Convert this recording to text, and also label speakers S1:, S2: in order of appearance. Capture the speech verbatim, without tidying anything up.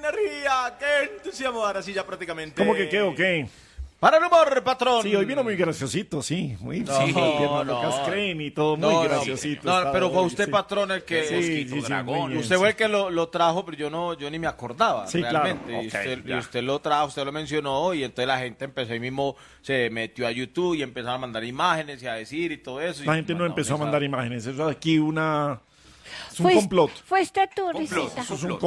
S1: energía, qué entusiasmo. Ahora sí, ya prácticamente.
S2: ¿Cómo que qué o qué?
S1: Para el humor, patrón.
S2: Sí, hoy vino muy graciosito, sí. Muy
S1: No,
S2: sí,
S1: no.
S2: Lucas creen y todo, muy
S1: No, no,
S2: graciosito.
S1: no,
S2: estaba
S1: pero fue
S2: hoy,
S1: usted,
S2: sí.
S1: patrón, el que...
S2: Sí,
S1: Mosquito,
S2: sí, sí,
S1: dragón.
S2: muy bien,
S1: Usted
S2: sí.
S1: fue el que lo, lo trajo, pero yo no, yo ni me acordaba
S2: Sí,
S1: realmente.
S2: claro,
S1: y,
S2: ok,
S1: usted, y
S2: ya.
S1: usted lo trajo, usted lo mencionó, y entonces la gente empezó ahí mismo, se metió a YouTube y empezaron a mandar imágenes y a decir y todo eso.
S2: La
S1: y
S2: gente no
S1: mandaron
S2: empezó a
S1: esa-
S2: mandar imágenes. Eso es aquí una... Es un
S3: Fuiste-
S2: complot.
S3: Fuiste tú,
S4: Complot,
S3: Luisita.
S2: Eso es un
S4: complot.